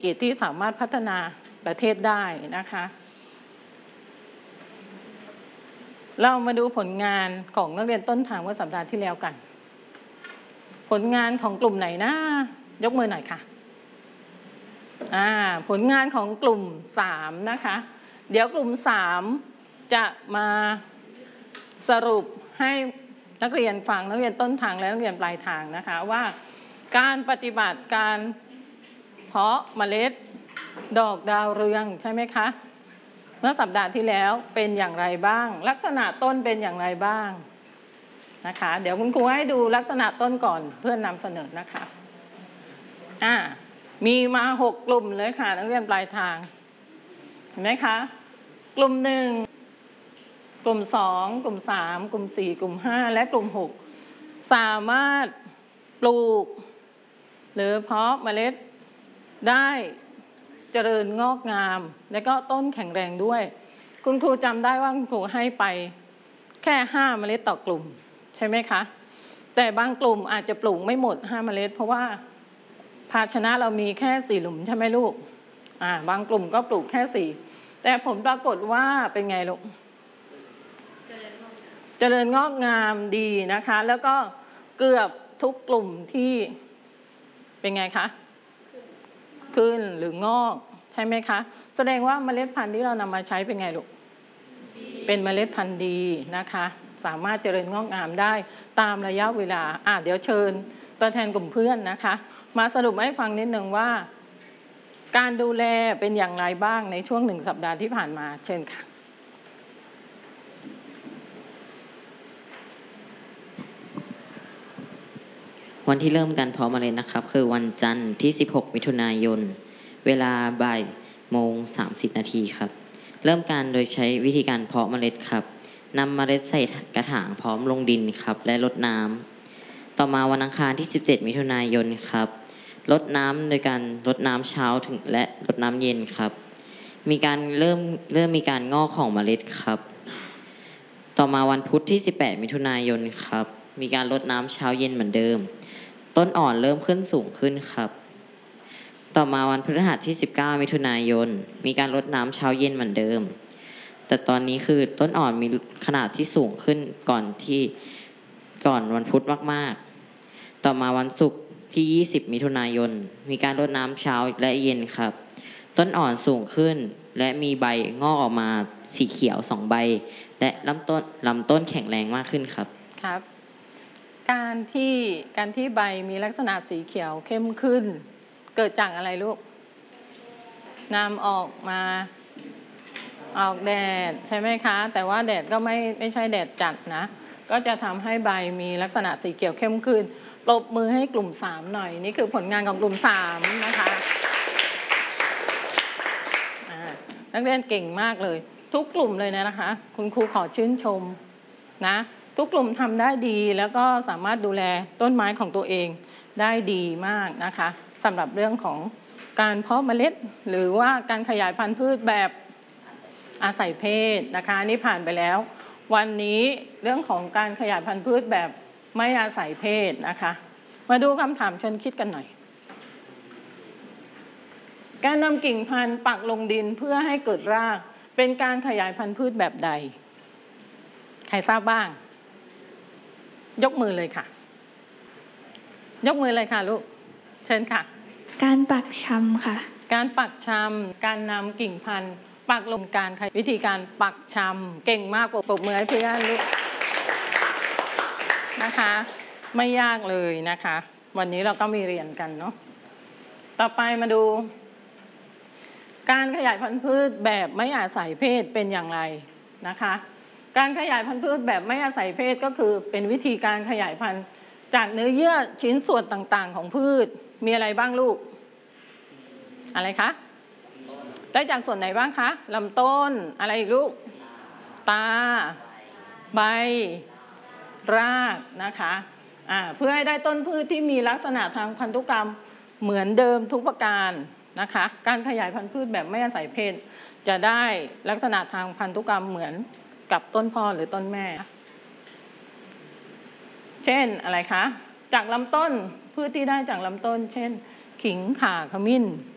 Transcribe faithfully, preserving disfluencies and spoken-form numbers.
กิจที่สามารถพัฒนาประเทศได้นะคะ เรามาดูผลงานของนักเรียนต้นทางเมื่อสัปดาห์ที่แล้วกัน ผลงานของกลุ่มไหนนะยกมือหน่อยค่ะอ่าผลงานของกลุ่มสามนะคะเดี๋ยวกลุ่มสามจะมาสรุปให้นักเรียนฟังนักเรียนต้นทางและนักเรียนปลายทางนะคะว่าการปฏิบัติการเพาะเมล็ดดอกดาวเรืองใช่ไหมคะเมื่อสัปดาห์ที่แล้วเป็นอย่างไรบ้างลักษณะต้นเป็นอย่างไรบ้างนะคะเดี๋ยวคุณครูให้ดูลักษณะต้นก่อนเพื่อนนำเสนอนะคะอ่ามีมาหกกลุ่มเลยค่ะนักเรียนปลายทางเห็นไหมคะกลุ่มหนึ่งกลุ่มสองกลุ่มสามกลุ่มสี่กลุ่มห้าและกลุ่มหกสามารถปลูกหรือเพาะเมล็ดได้เจริญงอกงามและก็ต้นแข็งแรงด้วยคุณครูจำได้ว่าคุณครูให้ไปแค่ห้าเมล็ดต่อกลุ่มใช่ไหมคะแต่บางกลุ่มอาจจะปลูกไม่หมดห้าเมล็ดเพราะว่าภาชนะเรามีแค่สี่หลุมใช่ไหมลูกอ่าบางกลุ่มก็ปลูกแค่สี่แต่ผลปรากฏว่าเป็นไงลูกเจริญงอกงามดีนะคะแล้วก็เกือบทุกกลุ่มที่เป็นไงคะขึ้นหรืองอกใช่ไหมคะแสดงว่าเมล็ดพันธุ์ที่เรานำมาใช้เป็นไงลูกเป็นเมล็ดพันธุ์ดีนะคะสามารถเจริญงอกงามได้ตามระยะเวลาอ่ะเดี๋ยวเชิญตัวแทนกลุ่มเพื่อนนะคะมาสรุปให้ฟังนิดนึงว่าการดูแลเป็นอย่างไรบ้างในช่วงหนึ่งสัปดาห์ที่ผ่านมาเชิญค่ะวันที่เริ่มการเพาะเมล็ดนะครับคือวันจันทร์ที่สิบหกมิถุนายนเวลาบ่ายโมงสามสิบนาทีครับเริ่มการโดยใช้วิธีการเพาะเมล็ดครับนำเมล็ดใส่กระถางพร้อมลงดินครับและรดน้ำต่อมาวันอังคารที่สิบเจ็ดมิถุนายนครับรดน้ำโดยการรดน้ำเช้าถึงและรดน้ำเย็นครับมีการเริ่มเริ่มมีการงอกของเมล็ดครับต่อมาวันพุธที่สิบแปดมิถุนายนครับมีการรดน้ำเช้าเย็นเหมือนเดิมต้นอ่อนเริ่มขึ้นสูงขึ้นครับต่อมาวันพฤหัสที่สิบเก้ามิถุนายนมีการรดน้ำเช้าเย็นเหมือนเดิมแต่ตอนนี้คือต้นอ่อนมีขนาดที่สูงขึ้นก่อนที่ก่อนวันพุธมากๆต่อมาวันศุกร์ที่ยี่สิบมิถุนายนมีการรดน้ำเช้าและเย็นครับต้นอ่อนสูงขึ้นและมีใบงอกออกมาสีเขียวสองใบและลำต้นลำต้นแข็งแรงมากขึ้นครับครับการที่การที่ใบมีลักษณะสีเขียวเข้มขึ้นเกิดจากอะไรลูกนำออกมาออกแดดใช่ไหมคะแต่ว่าแดดก็ไม่ไม่ใช่แดดจัดนะก็จะทำให้ใบมีลักษณะสีเขียวเข้มขึ้นปรบมือให้กลุ่มสามหน่อยนี่คือผลงานของกลุ่มสามนะคะนักเรียนเก่งมากเลยทุกกลุ่มเลยนะคะคุณครูขอชื่นชมนะทุกกลุ่มทำได้ดีแล้วก็สามารถดูแลต้นไม้ของตัวเองได้ดีมากนะคะสำหรับเรื่องของการเพาะเมล็ดหรือว่าการขยายพันธุ์พืชแบบอาศัยเพศนะคะนี่ผ่านไปแล้ววันนี้เรื่องของการขยายพันธุ์พืชแบบไม่อาศัยเพศนะคะมาดูคำถามชวนคิดกันหน่อยการนำกิ่งพันธุ์ปักลงดินเพื่อให้เกิดรากเป็นการขยายพันธุ์พืชแบบใดใครทราบบ้างยกมือเลยค่ะยกมือเลยค่ะลูกเชิญค่ะการปักชำค่ะการปักชำการนำกิ่งพันธุ์ปักลงการวิธีการปักชำเก่งมากปรบมือให้เพื่อนลูกนะคะไม่ยากเลยนะคะวันนี้เราก็มีเรียนกันเนาะต่อไปมาดูการขยายพันธุ์พืชแบบไม่อาศัยเพศเป็นอย่างไรนะคะการขยายพันธุ์พืชแบบไม่อาศัยเพศก็คือเป็นวิธีการขยายพันธุ์จากเนื้อเยื่อชิ้นส่วนต่างๆของพืชมีอะไรบ้างลูกอะไรคะได้จากส่วนไหนบ้างคะลำต้นอะไรอีกลูกตาใบรากนะคะอ่าเพื่อให้ได้ต้นพืชที่มีลักษณะทางพันธุกรรมเหมือนเดิมทุกประการนะคะการขยายพันธุ์พืชแบบไม่อาศัยเพศจะได้ลักษณะทางพันธุกรรมเหมือนกับต้นพ่อหรือต้นแม่เช่นอะไรคะจากลำต้นพืชที่ได้จากลำต้นเช่นขิงข่าขมิ้น